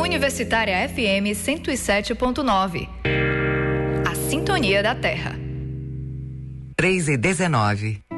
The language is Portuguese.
Universitária FM 107.9. A Sintonia da Terra. 3:19.